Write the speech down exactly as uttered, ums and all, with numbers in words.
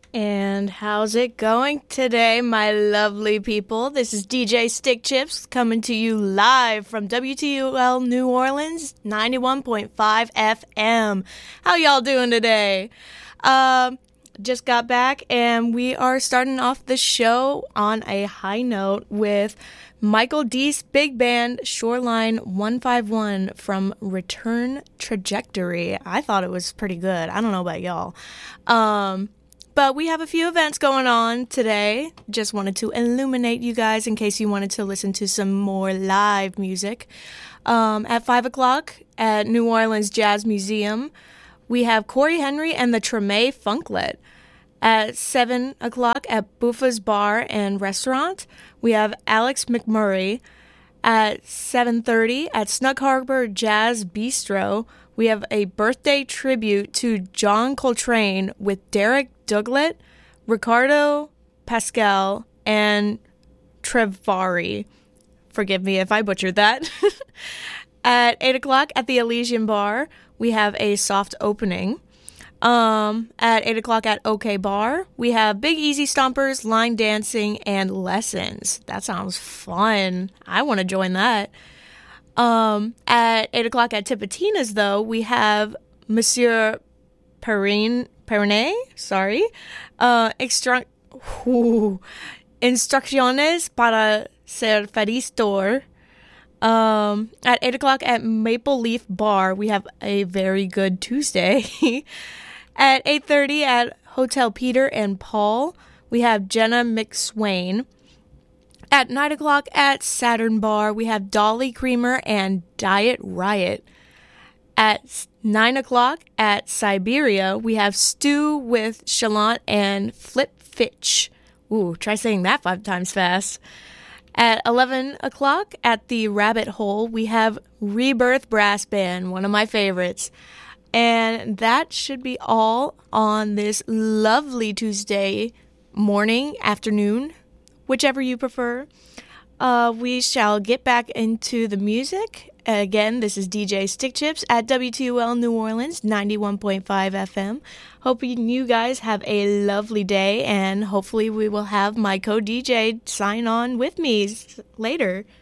And how's it going today, my lovely people? This is D J Stick Chips coming to you live from W T U L New Orleans, ninety-one point five F M. How y'all doing today? Um, just got back, and we are starting off the show on a high note with Michael Deese Big Band Shoreline one fifty-one from Return Trajectory. I thought it was pretty good. I don't know about y'all. Um... But we have a few events going on today. Just wanted to illuminate you guys in case you wanted to listen to some more live music. Um, at five o'clock at New Orleans Jazz Museum, we have Corey Henry and the Treme Funklet. At seven o'clock at Buffa's Bar and Restaurant, we have Alex McMurray. At seven thirty at Snug Harbor Jazz Bistro, we have a birthday tribute to John Coltrane with Derek Douglet, Ricardo Pascal, and Trevari. Forgive me if I butchered that. At eight o'clock at the Elysian Bar, we have a soft opening. Um, at eight o'clock at OK Bar, we have Big Easy Stompers, line dancing, and lessons. That sounds fun. I want to join that. Um, at eight o'clock at Tipitina's, though, we have Monsieur Perrine, Perrine, sorry, uh, extra, uh, Instrucciones para ser feliz tour. Um, at eight o'clock at Maple Leaf Bar, we have a very good Tuesday. At eight thirty at Hotel Peter and Paul, we have Jenna McSwain. At nine o'clock at Saturn Bar, we have Dolly Creamer and Diet Riot. At nine o'clock at Siberia, we have Stew with Chalant and Flip Fitch. Ooh, try saying that five times fast. At eleven o'clock at the Rabbit Hole, we have Rebirth Brass Band, one of my favorites. And that should be all on this lovely Tuesday morning, afternoon, whichever you prefer. Uh, we shall get back into the music. Again, this is D J Stick Chips at W T U L New Orleans, ninety-one point five F M. Hoping you guys have a lovely day, and hopefully we will have my co-D J sign on with me later.